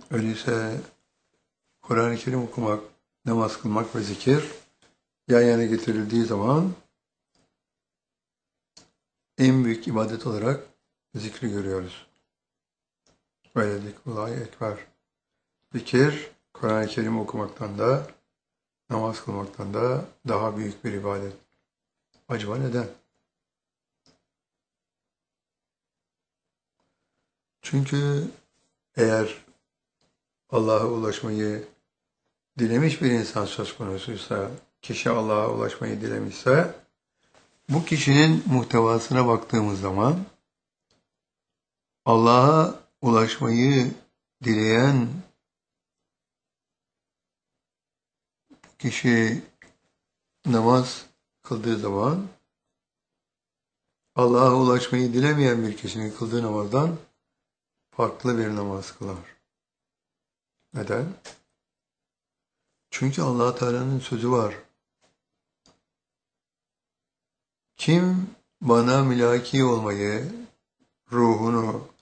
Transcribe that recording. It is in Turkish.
Öyleyse Kur'an-ı Kerim okumak, namaz kılmak ve zikir yan yana getirildiği zaman en büyük ibadet olarak zikri görüyoruz. Ve zikrullahi ekber. Zikir, Kur'an-ı Kerim okumaktan da, namaz kılmaktan da daha büyük bir ibadet. Acaba neden? Çünkü eğer Allah'a ulaşmayı dilemiş bir insan söz konusuysa, kişi Allah'a ulaşmayı dilemişse, bu kişinin muhtevasına baktığımız zaman Allah'a ulaşmayı dileyen kişi namaz kıldığı zaman Allah'a ulaşmayı dilemeyen bir kişinin kıldığı namazdan farklı bir namaz kılar. Neden? Çünkü Allah Teala'nın sözü var. Kim bana mülaki olmayı, ruhunu